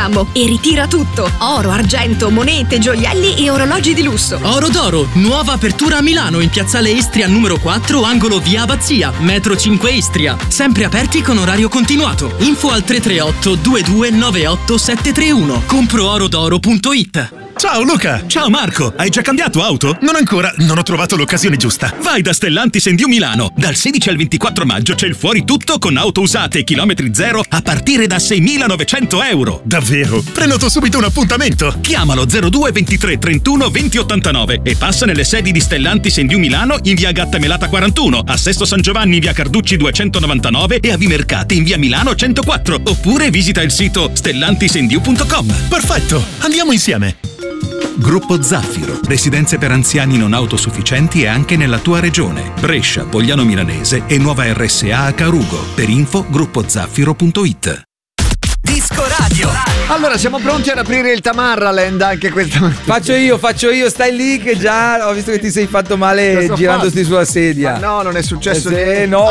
grammo e ritira tutto: oro, argento, monete, gioielli e orologi di lusso. Oro d'oro, nuova apertura a Milano in piazzale Istria numero 4, angolo via Abbazia, metro 5 Istria. Sempre aperti con orario continuato. Info al 338 2298 731. Compro-orodoro.it. Ciao Luca! Ciao Marco, hai già cambiato auto? Non ancora, non ho trovato l'occasione giusta. Vai da Stellantis Endiu Milano. Dal 16 al 24 maggio c'è il fuori tutto con auto usate e chilometri zero a partire da 6.900 euro. Davvero? Prenoto subito un appuntamento. Chiamalo 02 23 31 20 89 e passa nelle sedi di Stellantis Endiu Milano in via Gattamelata 41, a Sesto San Giovanni in via Carducci 299 e a Vimercate in via Milano 104. Oppure visita il sito stellantisendiu.com. Perfetto, andiamo insieme. Gruppo Zaffiro, residenze per anziani non autosufficienti e anche nella tua regione. Brescia, Pogliano Milanese e nuova RSA a Carugo. Per info gruppozaffiro.it. Disco Radio. Allora, siamo pronti ad aprire il Tamarraland anche questa mattina. Faccio io, stai lì che già ho visto che ti sei fatto male girandosi sulla sedia. Ma no, non è successo niente. No.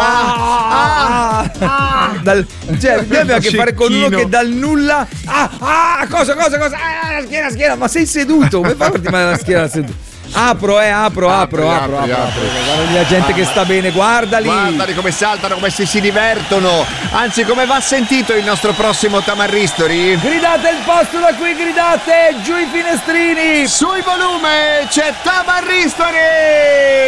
Cioè, abbiamo a che fare con uno che dal nulla. Cosa? La schiena, ma sei seduto? Come fai a farti male la schiena seduto? Apro. Guarda la gente che sta bene, guardali come saltano, come si divertono. Anzi, come va sentito il nostro prossimo Tamarristori? Gridate il posto da qui, gridate giù i finestrini. Sui volume c'è Tamarristori.